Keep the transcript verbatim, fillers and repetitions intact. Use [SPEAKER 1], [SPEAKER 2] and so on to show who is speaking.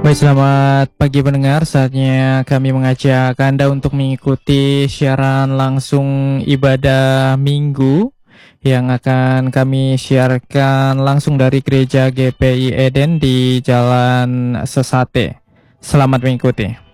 [SPEAKER 1] Baik, selamat pagi pendengar. Saatnya kami mengajak Anda untuk mengikuti siaran langsung ibadah Minggu yang akan kami siarkan langsung dari Gereja G P I Eden di Jalan Sesate. Selamat mengikuti.